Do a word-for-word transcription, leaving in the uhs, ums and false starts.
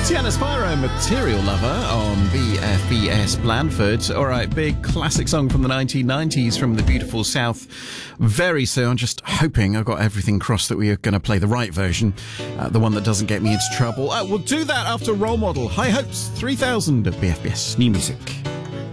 Tiana Spyro, Material Lover on B F B S Blandford. All right, big classic song from the nineteen nineties from the beautiful South. Very soon, just hoping I've got everything crossed that we are going to play the right version, uh, the one that doesn't get me into trouble. Uh, we'll do that after Role Model. High Hopes three thousand of B F B S New Music.